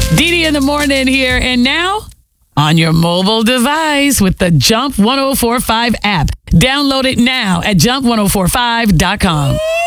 Dee Dee in the morning here, and now on your mobile device with the Jump 1045 app. Download it now at jump1045.com.